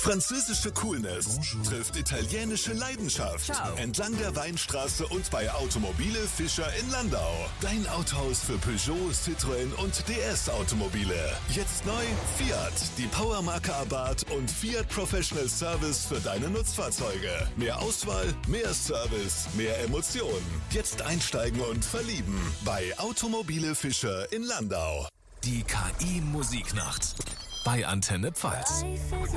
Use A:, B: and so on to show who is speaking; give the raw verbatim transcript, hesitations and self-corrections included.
A: Französische Coolness trifft italienische Leidenschaft.
B: Ciao.
A: Entlang der Weinstraße und bei Automobile Fischer in Landau. Dein Autohaus für Peugeot, Citroën und D S-Automobile. Jetzt neu Fiat, die Powermarke Abarth und Fiat Professional Service für deine Nutzfahrzeuge. Mehr Auswahl, mehr Service, mehr Emotionen. Jetzt einsteigen und verlieben bei Automobile Fischer in Landau.
C: Die K I-Musiknacht bei Antenne Pfalz.